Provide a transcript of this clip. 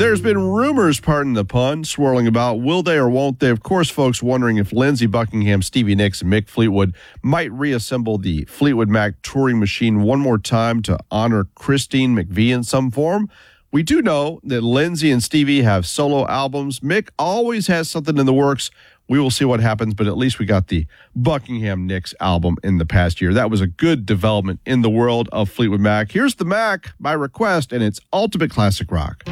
There's been rumors, pardon the pun, swirling about will they or won't they. Of course, folks wondering if Lindsey Buckingham, Stevie Nicks, and Mick Fleetwood might reassemble the Fleetwood Mac touring machine one more time to honor Christine McVie in some form. We do know that Lindsey and Stevie have solo albums. Mick always has something in the works. We will see what happens, but at least we got the Buckingham Nicks album in the past year. That was a good development in the world of Fleetwood Mac. Here's the Mac by request, and it's ultimate classic rock.